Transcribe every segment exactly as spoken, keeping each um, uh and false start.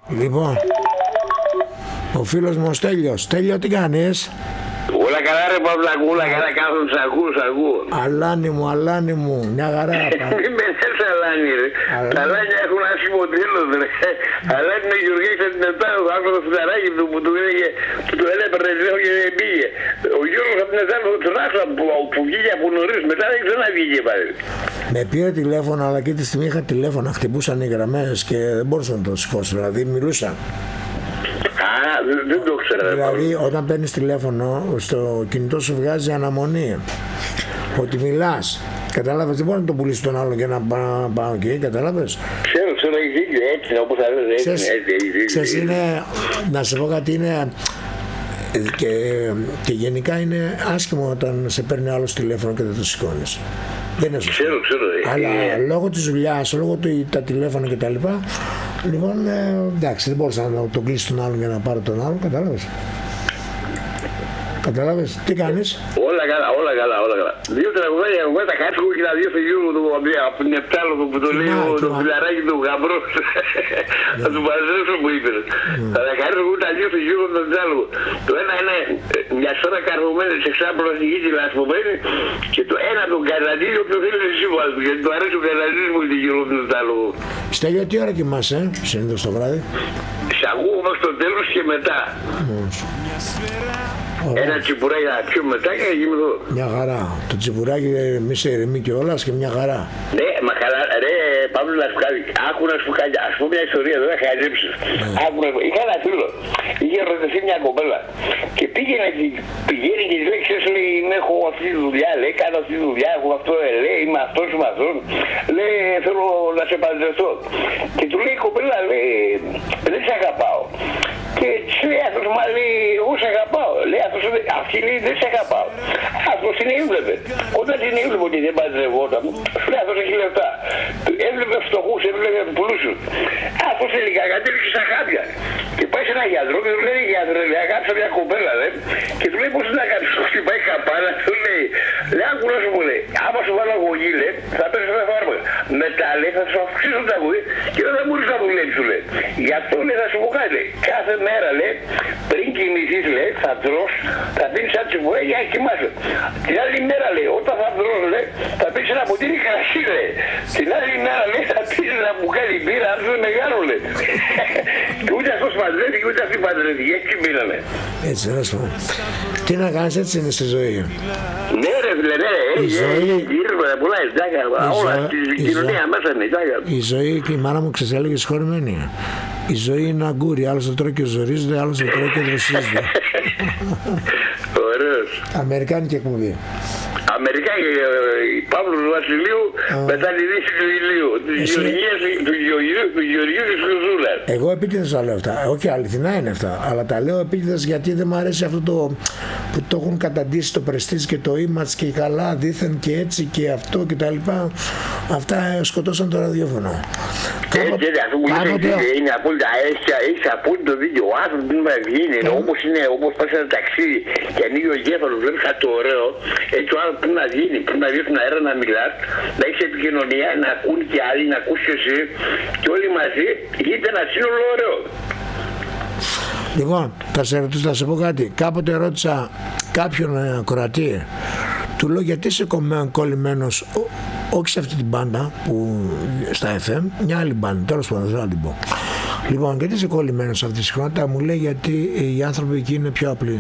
Λοιπόν, ο φίλος μου ο Στέλιος. Στέλιο, τι κάνεις? Όλα καλά ρε Παυλακού, όλα καλά, κάθομαι σ' ακούω, σ' ακούω. Αλάνι μου, αλάνι μου, μια χαρά. Μην με θες αλάνι ρε. Τα αλάνια έχουν άσχημο τέλος ρε. Αλάνι είναι ο Γεωργιάς από την Ετά, ο άνθρωπος του φιλαράκι του που του έλεγε, που του έλεγε περνετρέο και δεν πήγε. Ο Γιώργος από την Ετά τον άκουσα που βγήκε από νωρίς, μετά δεν ξαναβγήκε πάλι. Με πήρε τηλέφωνο, αλλά και τη στιγμή είχα τηλέφωνα, χτυπούσαν οι γραμμές και δεν μπορούσα να το σηκώσω, δηλαδή μιλούσα. Α, δεν, δεν το ξέρω. Δηλαδή όταν παίρνεις τηλέφωνο στο κινητό σου βγάζει αναμονή ότι μιλάς. Κατάλαβες, δεν μπορεί να το πουλήσει τον άλλον και να πάω πά, εκεί, κατάλαβες. Ξέρω, ξέρω, έχει δίκιο, έτσι όπως θα λες, έτσι, έτσι, έτσι, έτσι. Ξέρεις, είναι, να σε πω κάτι, είναι και, και γενικά είναι άσχημο όταν σε παίρνει άλλος τηλέφωνο και δεν το σηκώνεις. Δεν είναι σωστό. Ξέρω, ξέρω. Αλλά ε... λόγω της δουλειάς, λόγω του τα τηλέφωνα και τα λοιπά, λοιπόν, ε, εντάξει, δεν μπορούσα να τον κλείσει τον άλλον για να πάρω τον άλλον, κατάλαβες. Κατάλαβες, τι κάνεις? Όλα καλά, όλα καλά, όλα καλά. Δύο τραγουδάκια εγώ τα κάτσω και τα δύο στο γύρο του από την Επτάλογο που το λέει το φιλαράκι του γαμπρός. Θα του παραδέσω που είπες. Θα τα κάτσω εγώ τα δύο στο γύρο του Επτάλογο. Το ένα είναι μια σώρα καρβωμένη σε ξάπλο στη γη τη λασπωμένη και το ένα τον καραντίνιο που θέλει εσύ βάλει γιατί του αρέσει ο καραντίνιος μου τη γύρω του Επτάλογο. Στέλιο, τι ώρα κοιμάσαι, συνήθως το βράδυ? Σ' ακούω όμως στο τέλος και μετά. Ωραία. Ένα τσιπουράκι να πιω μετά και να κοιμηθώ. Μια χαρά. Το τσιπουράκι μη σε ηρεμεί κιόλας και μια χαρά. Ναι, μα καλά, ρε Παύλο, να σου κάνει. Άκου να σου κάνει. Ας πούμε μια ιστορία, δεν θα χαζέψεις. Ναι. Άκου να σου. Είχα ένα φίλο. Είχε ρωτηθεί μια κοπέλα. Και πήγαινε και πηγαίνει και λέει: ξέρεις, λέει, έχω αυτή τη δουλειά, λέει, κάνω αυτή τη δουλειά, έχω αυτό, λέει, είμαι αυτός, είμαι αυτός. Λέει, θέλω να σε παντρευτώ. Και του λέει η κοπέλα, λέει, δεν σε αγαπάω. Και της λέει αυτός, μα λέει, εγώ σε αγαπάω. Λέει αυτός, αυτή λέει, δεν σε αγαπάω. Αυτός την έβλεπε. Όταν την έβλεπε ότι δεν παντρευόταν, σου λέει αυτός έχει λεφτά. Έβλεπε φτωχούς, έβλεπε πλούσιους. Αυτός τελικά κατέληξε στα χάπια. Και πάει σε έναν γιατρό και του λέει, γιατρέ, λέει, αγάπησα μια κοπέλα, δε. Και του λέει, πώς να κάνεις, σου χτυπάει καπάνα, του λέει, λέει, άκου να σου μου λέει, άμα σου βάλω αγωγή, λέει, θα πέσει τα φάρμακα. Μετά, λέει, θα σου αυξήσουν τα αγωγή και δεν θα μπορείς να δουλέψεις, σου λέει. Γι' αυτό, λέει, θα σου πω κάτι, λέει, κάθε μέρα, λέει, πριν κοιμηθείς, λέει, θα τρως, θα πίνεις σαν τσιμπουέ για να κοιμάσαι. Την άλλη μέρα, λέει, όταν θα τρως, λέει, θα πίνεις ένα ποτήρι κρασί, λέει. Την άλλη μέρα, λέει, θα πίνεις ένα μπουκάλι μπύρα, αν είναι μεγάλο, λέει. Και ούτε αυτός παντρεύτηκε, ούτε αυτή παντρεύτηκε, έτσι μείνανε. Έτσι, να σου πω. Τι να κάνεις, έτσι είναι στη ζωή. Ναι ρε φίλε, ναι, έχει γύρω πολλά εντάκα, όλα στην κοινωνία μέσα είναι εντάκα. Η ζωή, και η μάνα μου ξεσέλεγε συγχωρημένη. Η ζωή είναι αγκούρι, άλλος το τρώει και ζορίζεται, άλλος το τρώει και δροσίζεται. Ωραίος. Αμερικάνικη εκπομπή. Αμερικάνικη, Παύλου του Βασιλείου μετά τη δύση του ηλίου, της Γεωργίας, του Γεωργίου, του Γεωργίου και της Χρυσούλας. Εγώ επίτηδες τα λέω αυτά, όχι αληθινά είναι αυτά, αλλά τα λέω επίτηδες γιατί δεν μου αρέσει αυτό το που το έχουν καταντήσει το πρεστίζ και το image και καλά δήθεν και έτσι και αυτό και τα λοιπά. Αυτά σκοτώσαν το ραδιόφωνο. Έτσι, έτσι, αυτό που λες είναι απόλυτα, έχεις απόλυτο δίκιο. Ο άνθρωπος που μας γίνει, όπως είναι, όπως πας ένα ταξίδι και ανοίγει ο εγκέφαλος, βλέπεις κάτι το ωραίο, έτσι ο άνθρωπος πρέπει να γίνει, πρέπει να βγει στον αέρα να μιλάς, να έχεις επικοινωνία, να ακούν και άλλοι, να ακούς και εσύ και όλοι μαζί γίνεται ένα σύνολο ωραίο. Λοιπόν, θα σε ρωτήσω, θα σε πω κάτι. Κάποτε ρώτησα κάποιον ακροατή, του λέω γιατί είσαι κολλημένος, όχι σε αυτή την μπάντα που στα εφ εμ, μια άλλη μπάντα, τέλος πάντων, δεν θα την πω. Λοιπόν, γιατί είσαι κολλημένος σε αυτή τη συχνότητα, μου λέει γιατί οι άνθρωποι εκεί είναι πιο απλοί.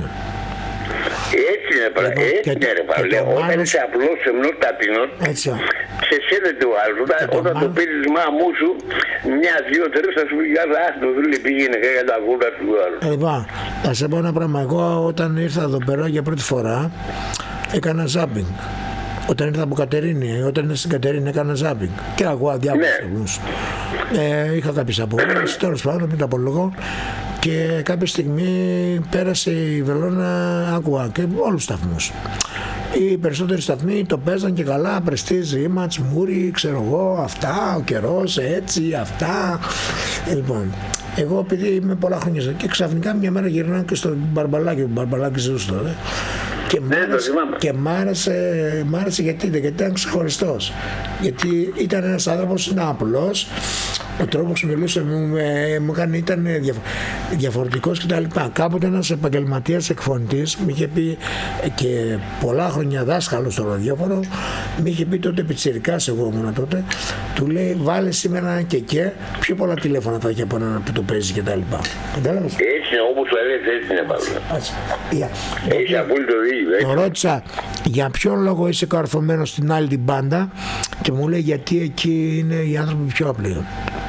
Έτσι είναι, λοιπόν, έτσι είναι ρε Παύλε, όταν μάλλον... είσαι απλός, σεμνός, ταπεινός, σε σύνδεται ο άλλος, όταν, το, όταν το πήρες μάμου σου, μια, δύο, τρεις, θα σου πει γεια το δούλη πήγαινε και για τα κούτα του άλλου. Λοιπόν, θα σε πω ένα πράγμα, εγώ όταν ήρθα εδώ πέρα για πρώτη φορά, έκανα ζάμπινγκ. Όταν ήρθα από Κατερίνη, όταν ήρθα στην Κατερίνη έκανα ζάμπινγκ και ακούω διάφορους. Ναι. Ε, είχα κάποιες απορίες, τέλος πάντων, μην τα απολογώ. Και κάποια στιγμή πέρασε η Βελώνα, άκουγα και όλους τους σταθμούς. Οι περισσότεροι σταθμοί το παίζαν και καλά, πρεστίζ, image, μούρι, ξέρω εγώ, αυτά, ο καιρός, έτσι, αυτά. Ε, λοιπόν, εγώ επειδή είμαι πολλά χρόνια εδώ και ξαφνικά μια μέρα γυρνάω και στο Μπαρμπαλάκι, ο Μπαρμπαλάκι ζούσε τότε. Και μ' άρεσε, και μ' άρεσε, μ' άρεσε γιατί, γιατί ήταν ξεχωριστός. Γιατί ήταν ένας άνθρωπος, ήταν απλός, Ο τρόπος που μιλούσε μου, με, μου έκανε, ήταν διαφο- διαφορετικός κτλ. Κάποτε ένας επαγγελματίας εκφωνητής μου είχε πει, και πολλά χρόνια δάσκαλος στο ραδιόφωνο, μου είχε πει τότε πιτσιρικάς, εγώ ήμουν τότε, του λέει βάλε σήμερα ένα και και πιο πολλά τηλέφωνα θα έχει από έναν που το παίζει κτλ. Κατάλαβες. Έτσι είναι, όπως το έλεγες, έτσι είναι Παύλο. Έχει απόλυτο δίκιο. Το ρώτησα για ποιον λόγο είσαι καρφωμένος στην άλλη την μπάντα και μου λέει γιατί εκεί είναι οι άνθρωποι πιο απλοί.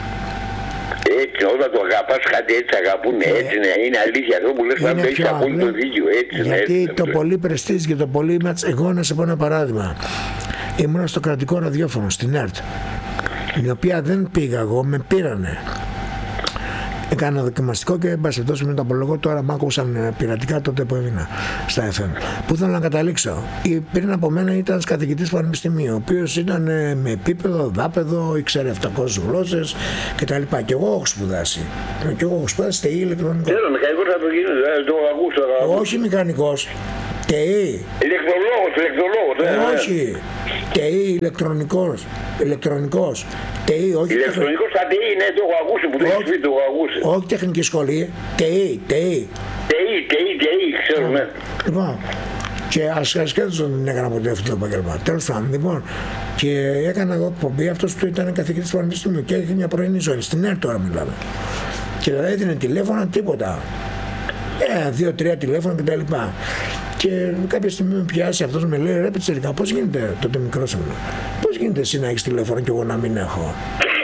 Έτσι, όταν το αγαπάς κάτι έτσι αγαπούν, έτσι είναι, είναι αλήθεια. Αυτό που λες πάντα έχει απόλυτο δίκιο. Έτσι είναι. Γιατί έτσι, το αυτό. πολύ πρεστίζ και το πολύ ματς, εγώ να σε πω ένα παράδειγμα. Ήμουνα στο κρατικό ραδιόφωνο, στην ΕΡΤ, την οποία δεν πήγα εγώ, με πήρανε. Έκανα δοκιμαστικό και μπας με το απολογώ, τώρα μ' άκουσαν πειρατικά τότε που έμεινα στα εφ εμ. Πού θέλω να καταλήξω. Πριν από μένα ήταν ένας καθηγητής πανεπιστημίου, ο οποίος ήταν με επίπεδο, δάπεδο, ήξερε επτακόσιες γλώσσες κτλ. Και εγώ έχω σπουδάσει. Και εγώ έχω σπουδάσει ΤΕΙ ηλεκτρονικό. Θέλω, μηχανικός θα το γίνει, δεν το ακούσω. Όχι μηχανικός. ΤΕΙ. Ηλεκτρολόγος, ηλεκτρολόγος. Όχι. ΤΕΙ ηλεκτρονικός. Ηλεκτρονικός. ΤΕΙ, όχι. Ηλεκτρονικός στα ΤΕΙ, ναι, το έχω ακούσει που το έχεις πει, το έχω ακούσει. Όχι τεχνική σχολή. ΤΕΙ, ΤΕΙ. ΤΕΙ, ΤΕΙ, ΤΕΙ, ξέρω, ναι. Λοιπόν, και ασχέτως δεν έκανα ποτέ αυτό το επάγγελμα. Τέλος πάντων, λοιπόν, και έκανα εγώ εκπομπή, αυτός του ήταν καθηγητής του πανεπιστημίου και είχε μια πρωινή ζωή. Στην ΕΡΤ τώρα μιλάμε. Και δηλαδή έδινε τηλέφωνα, τίποτα. Ε, δύο-τρία τηλέφωνα κτλ. Και κάποια στιγμή με πιάσει αυτός, με λέει ρε πιτσιρικά, πώς γίνεται, τότε μικρός ήμουν, πώς γίνεται εσύ να έχεις τηλέφωνο και εγώ να μην έχω.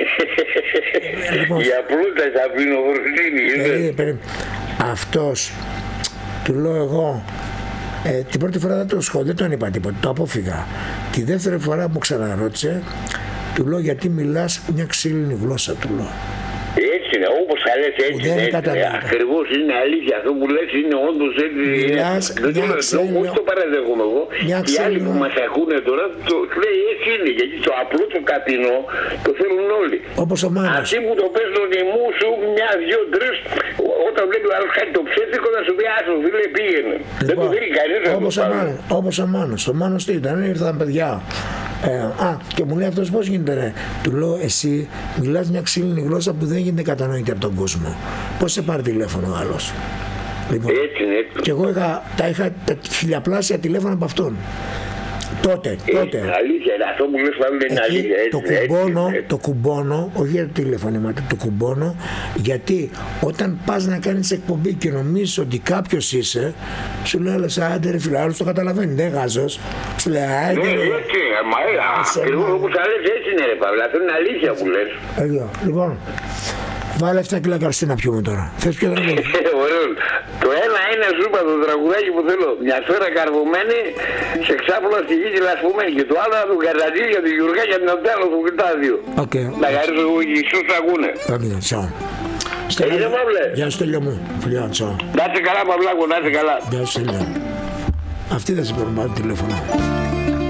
Λοιπόν, για πλούτα θα πίνω βροντίνη. ε, αυτός, του λέω εγώ, ε, την πρώτη φορά δεν το σχόλιο, δεν τον είπα τίποτα, το απόφυγα. Τη δεύτερη φορά που ξαναρώτησε, του λέω γιατί μιλάς μια ξύλινη γλώσσα, του λέω. Έτσι είναι, όπως θα λες, έτσι είναι, έτσι είναι. Ακριβώς είναι αλήθεια, αυτό που λες είναι όντως έτσι. Μιλάς, δεν το ξύλινο... λέω, το παραδέχομαι εγώ. Οι άλλοι που μας ακούνε τώρα, το λέει έτσι είναι, γιατί το απλό το κατινό το θέλουν όλοι. Όπως ο Μάνος. Αυτοί που το παίζουν νημού σου, μια, δυο, τρεις, όταν βλέπει ο άλλος κάτι το ψεύτικο, θα σου πει άσο, φίλε, πήγαινε. Λοιπόν, δεν το θέλει κανείς να όπως το ο πάρει. Μάνος, όπως ο Μάνος. Το Μάνος τι ήταν, ήρθαν παιδιά. Ε, α, και μου λέει αυτός πώς γίνεται ρε. Του λέω εσύ μιλάς μια ξύλινη γλώσσα που δεν γίνεται κατανοητή από τον κόσμο. Πώς σε πάρει τηλέφωνο ο άλλος. Λοιπόν, έτσι είναι, έτσι. και εγώ είχα, τα είχα τα χιλιαπλάσια τηλέφωνα από αυτόν. Τότε, τότε. Είναι αλήθεια, είναι αυτό που λες πάλι είναι Εκεί αλήθεια. Έτσι, το έτσι, κουμπώνω, έτσι, έτσι. το κουμπώνω, όχι για το τηλεφωνήμα, το κουμπώνω, γιατί όταν πας να κάνεις εκπομπή και νομίζεις ότι κάποιος είσαι, σου λέει άλλος άντε ρε φίλε, άλλος το καταλαβαίνει, δεν γάζος, σου λέει άντε Ναι, ρε. έτσι είναι, μα ακριβώς όπως θα λες έτσι είναι ρε Παύλα, αυτό είναι αλήθεια που λες. Εδώ, λοιπόν, βάλε εφτά κιλά καρσί να πιούμε τώρα. Θες ποιο τραγούδι? Ωραίο. Το ένα είναι σου είπα το τραγουδάκι που θέλω. Μια σφαίρα καρβωμένη σε ξάπλωνα στη γη και λασπωμένη. Και το άλλο να του κατατήσει για τη Γιουργά και την Οντέλο που κοιτά δύο. Οκ. Να χαρίσω εγώ και Ιησούς τα ακούνε. Ωραία, τσάω. Έγινε Παύλε. Γεια σου Στέλιο μου. Φιλιά, τσάω. Να είσαι καλά Παυλάκο, να είσαι καλά. Γεια σου Στέλιο. Αυτή δεν σε παίρνουν τηλέφωνο.